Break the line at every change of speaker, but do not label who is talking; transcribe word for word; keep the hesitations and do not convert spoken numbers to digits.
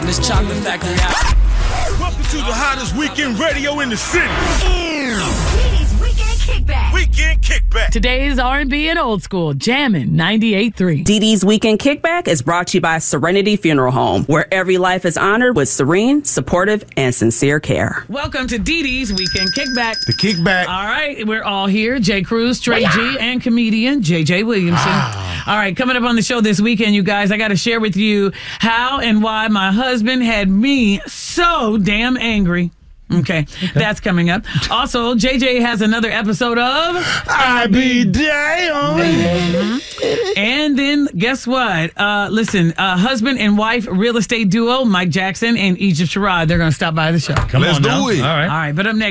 This Chocolate Factory out.
Welcome to the hottest weekend radio in the city.
Dee Dee's Weekend Kickback.
Weekend Kickback.
Today's R and B and old school, Jammin' ninety-eight point three.
Dee Dee's Weekend Kickback is brought to you by Serenity Funeral Home, where every life is honored with serene, supportive, and sincere care.
Welcome to Dee Dee's Weekend Kickback.
The Kickback.
All right, we're all here. Jay Cruz, Trey G, and comedian J J Williamson.
Ah.
All right, coming up on the show this weekend, you guys, I got to share with you how and why my husband had me so damn angry. Okay, that's coming up. Also, J J has another episode of
I be damn.
And then guess what? Uh, listen, uh, husband and wife real estate duo Mike Jackson and Egypt Sherrod. They're going to stop by the show.
Come
Let's
on
do
now.
it.
All right.
All right, but up next.